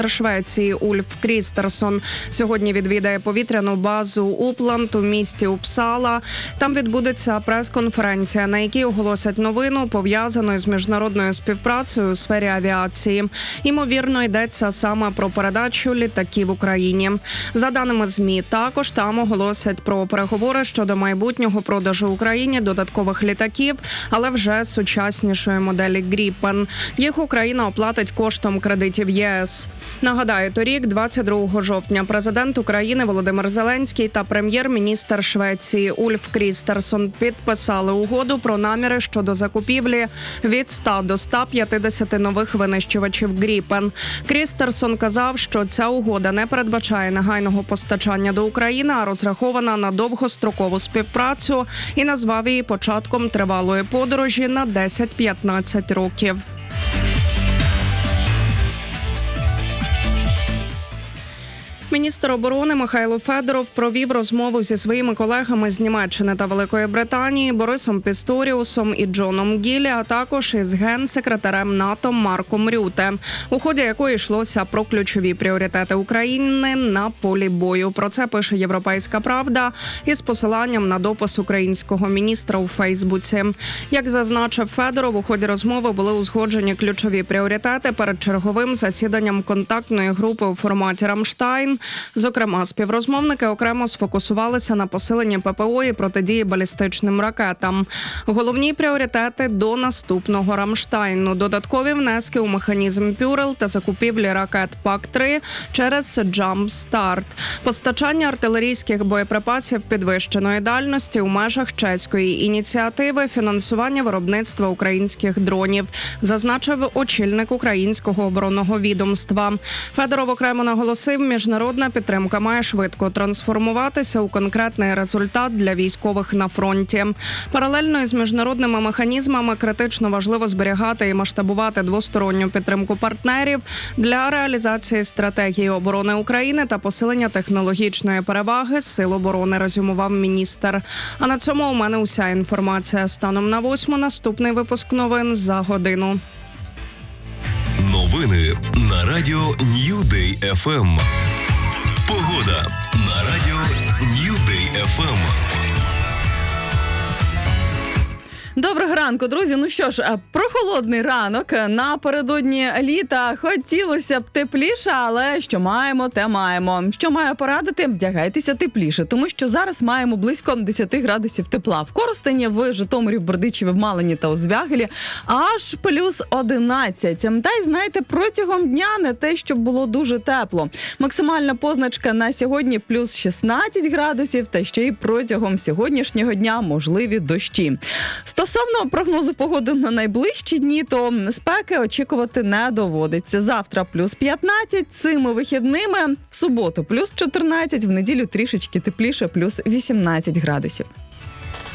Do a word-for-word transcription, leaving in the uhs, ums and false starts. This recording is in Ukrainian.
Швеції Ульф Крістерсон сьогодні відвідає повітряну базу Упланд у місті Упсала. Там відбудеться прес-конференція, на якій оголосять новину, пов'язану з міжнародною співпрацею у сфері авіації. Ймовірно, йдеться саме про передачу літаків Україні. За даними ЗМІ, також там оголосять про переговори щодо майбутнього продажу Україні додаткових літаків, але вже сучаснішої моделі Gripen. Їх Україна оплатить коштом кредитів ЄС. Нагадаю, торік, двадцять другого жовтня, президент України Володимир Зеленський та прем'єр-міністр Швеції Ульф Крістерсон підписали угоду про наміри щодо закупівлі від ста до ста п'ятдесяти нових винищувачів Gripen. Крістерсон казав, що ця угода не передбачає негайного постачання до України, а розрахована на довгострокову співпрацю і назвав її початком тривалої подорожі на десять-п'ятнадцять років. Міністр оборони Михайло Федоров провів розмову зі своїми колегами з Німеччини та Великої Британії Борисом Пісторіусом і Джоном Гіллі, а також із генсекретарем НАТО Марком Рюте, у ході якої йшлося про ключові пріоритети України на полі бою. Про це пише «Європейська правда» із посиланням на допис українського міністра у Фейсбуці. Як зазначив Федоров, у ході розмови були узгоджені ключові пріоритети перед черговим засіданням контактної групи у форматі «Рамштайн». Зокрема, співрозмовники окремо сфокусувалися на посиленні ППО і протидії балістичним ракетам. Головні пріоритети до наступного Рамштайну – додаткові внески у механізм Пюрел та закупівлі ракет Пак три через Джамп-Старт, постачання артилерійських боєприпасів підвищеної дальності у межах чеської ініціативи, фінансування виробництва українських дронів, зазначив очільник українського оборонного відомства. Федоров окремо наголосив, міжнародна Міжнародна підтримка має швидко трансформуватися у конкретний результат для військових на фронті. Паралельно із міжнародними механізмами критично важливо зберігати і масштабувати двосторонню підтримку партнерів для реалізації стратегії оборони України та посилення технологічної переваги сил оборони, резюмував міністр. А на цьому у мене уся інформація. Станом на восьму наступний випуск новин за годину. Новини на радіо New Day еф ем. Погода на радіо New Day еф ем. Доброго ранку, друзі. Ну що ж, прохолодний ранок. Напередодні літа хотілося б тепліше, але що маємо, те маємо. Що маю порадити? Вдягайтеся тепліше, тому що зараз маємо близько десять градусів тепла. В Коростені, в Житомирі, в Бердичеві, в Малині та у Звягелі аж плюс одинадцять. Та й знаєте, протягом дня не те, щоб було дуже тепло. Максимальна позначка на сьогодні плюс шістнадцять градусів, та ще й протягом сьогоднішнього дня можливі дощі. Стосовно прогнозу погоди на найближчі дні, то спеки очікувати не доводиться. Завтра плюс п'ятнадцять, цими вихідними, в суботу плюс чотирнадцять, в неділю трішечки тепліше, плюс вісімнадцять градусів.